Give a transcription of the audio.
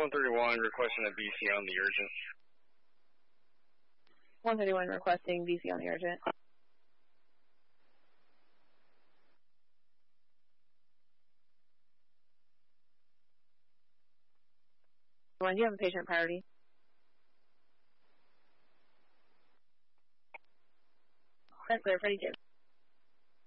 131 requesting a BC on the urgent. 131 requesting BC on the urgent. Do you have a patient priority? That's clear, Freddie Jim.